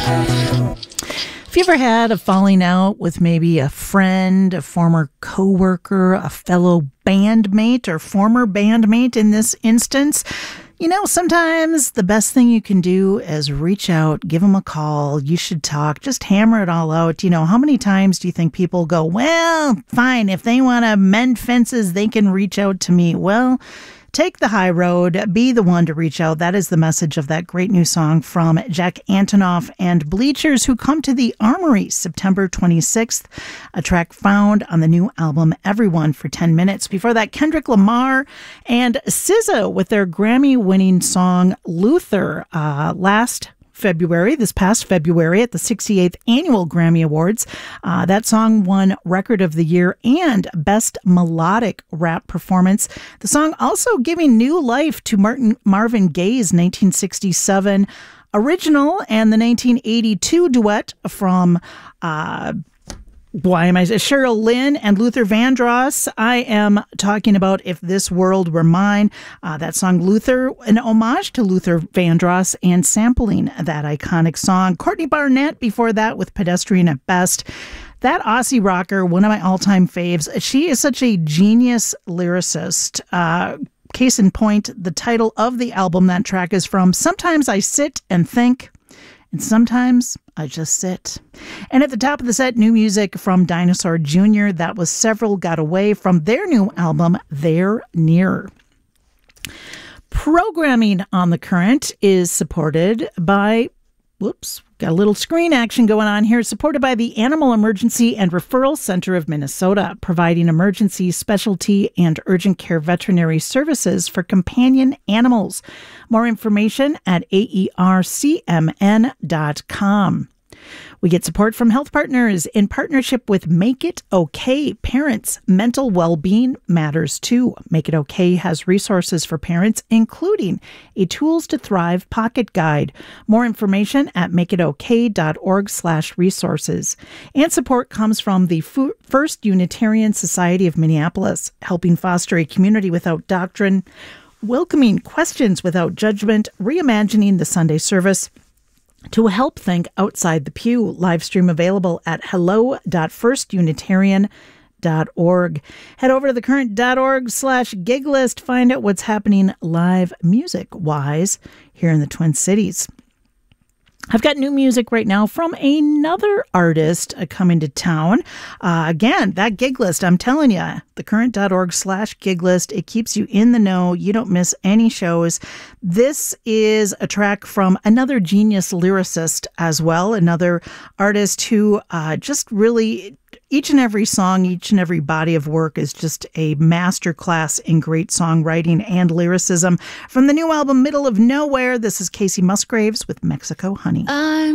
Have you ever had a falling out with maybe a friend, a former coworker, a fellow bandmate, or former bandmate in this instance? You know, sometimes the best thing you can do is reach out, give them a call. You should talk, just hammer it all out. You know, how many times do you think people go, well, fine, if they want to mend fences, they can reach out to me. Well, take the high road, be the one to reach out. That is the message of that great new song from Jack Antonoff and Bleachers, who come to the Armory September 26th, a track found on the new album Everyone for 10 Minutes. Before that, Kendrick Lamar and SZA with their Grammy-winning song Luther this past February at the 68th Annual Grammy Awards. That song won Record of the Year and Best Melodic Rap Performance. The song also giving new life to Marvin Gaye's 1967 original and the 1982 duet from Cheryl Lynn and Luther Vandross. I am talking about If This World Were Mine. That song, Luther, an homage to Luther Vandross and sampling that iconic song. Courtney Barnett before that with Pedestrian at Best. That Aussie rocker, one of my all-time faves. She is such a genius lyricist. Case in point, the title of the album that track is from. Sometimes I sit and think, and sometimes I just sit. And at the top of the set, new music from Dinosaur Jr. That was Several Got Away from their new album, They're Near. Programming on The Current is supported by, got a little screen action going on here, supported by the Animal Emergency and Referral Center of Minnesota, providing emergency, specialty, and urgent care veterinary services for companion animals. More information at aercmn.com. We get support from Health Partners in partnership with Make It Okay Parents. Mental well-being matters too. Make It Okay has resources for parents, including a Tools to Thrive pocket guide. More information at makeitok.org/resources. And support comes from the First Unitarian Society of Minneapolis, helping foster a community without doctrine, welcoming questions without judgment, reimagining the Sunday service, to help think outside the pew. Live stream available at hello.firstunitarian.org. Head over to thecurrent.org/gig list. Find out what's happening live music-wise here in the Twin Cities. I've got new music right now from another artist coming to town. Again, that gig list, I'm telling you, thecurrent.org/gig list. It keeps you in the know. You don't miss any shows. This is a track from another genius lyricist as well, another artist who just really, each and every song, each and every body of work is just a masterclass in great songwriting and lyricism. From the new album, Middle of Nowhere, this is Casey Musgraves with Mexico Honey. I'm